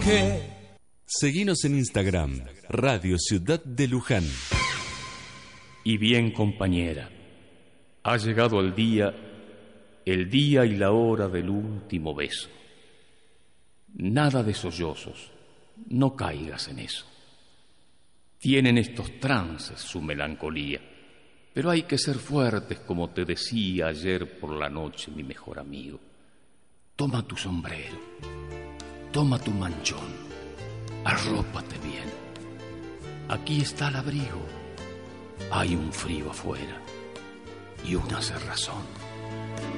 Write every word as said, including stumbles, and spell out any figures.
qué. Seguinos en Instagram, Radio Ciudad de Luján. Y bien, compañera, ha llegado el día, el día y la hora del último beso. Nada de sollozos, no caigas en eso. Tienen estos trances su melancolía, pero hay que ser fuertes, como te decía ayer por la noche mi mejor amigo. Toma tu sombrero, toma tu manchón, arrópate bien. Aquí está el abrigo, hay un frío afuera y una cerrazón.